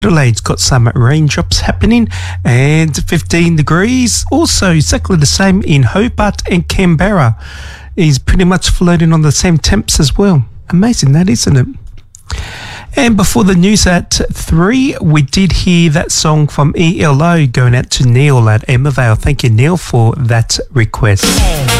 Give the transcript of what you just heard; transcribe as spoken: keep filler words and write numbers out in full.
Adelaide's got some raindrops happening and fifteen degrees. Also, exactly the same in Hobart and Canberra. Is pretty much floating on the same temps as well. Amazing that, isn't it? And before the news at three, we did hear that song from E L O going out to Neil at Emmavale. Thank you, Neil, for that request.